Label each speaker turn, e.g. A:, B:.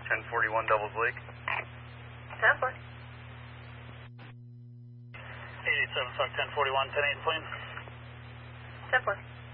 A: 1041 Devils Lake.
B: 10-4.
C: 887 Fox 1041, 10-8 plane.
B: 10-4.